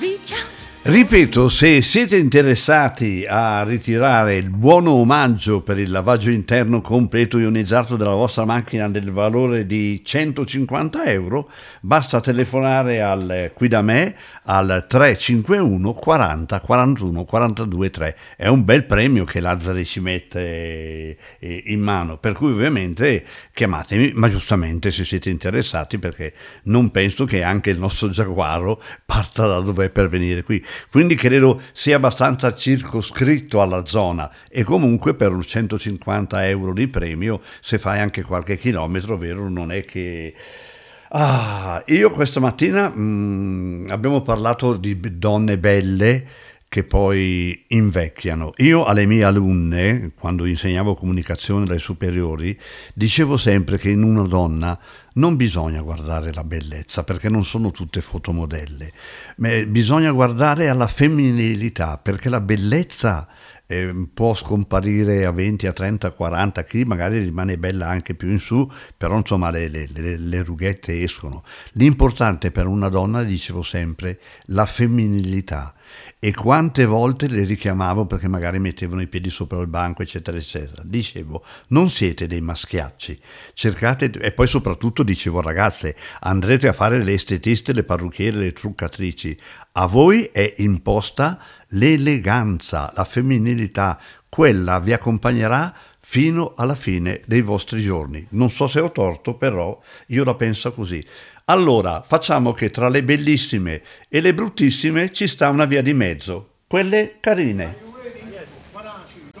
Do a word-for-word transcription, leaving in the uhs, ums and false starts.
Ripeto, se siete interessati a ritirare il buono omaggio per il lavaggio interno completo ionizzato della vostra macchina del valore di centocinquanta euro, basta telefonare al, qui da me al tre cinque uno quaranta quarantuno quarantadue tre. È un bel premio che Lazzari ci mette in mano, per cui ovviamente chiamatemi, ma giustamente se siete interessati, perché non penso che anche il nostro Giaguaro parta da dove per venire qui. Quindi credo sia abbastanza circoscritto alla zona, e comunque per un centocinquanta euro di premio, se fai anche qualche chilometro, vero, non è che... Ah, io questa mattina mh, abbiamo parlato di donne belle che poi invecchiano. Io alle mie alunne, quando insegnavo comunicazione alle superiori, dicevo sempre che in una donna non bisogna guardare la bellezza, perché non sono tutte fotomodelle, ma bisogna guardare alla femminilità, perché la bellezza eh, può scomparire a venti, a trenta, a quaranta, chi magari rimane bella anche più in su, però insomma le, le, le, le rughette escono. L'importante per una donna, dicevo sempre, la femminilità. E quante volte le richiamavo perché magari mettevano i piedi sopra il banco, eccetera eccetera. Dicevo, non siete dei maschiacci, cercate. E poi soprattutto dicevo, ragazze, andrete a fare le estetiste, le parrucchiere, le truccatrici, a voi è imposta l'eleganza, la femminilità, quella vi accompagnerà fino alla fine dei vostri giorni. Non so se ho torto, però io la penso così. Allora, facciamo che tra le bellissime e le bruttissime ci sta una via di mezzo, quelle carine.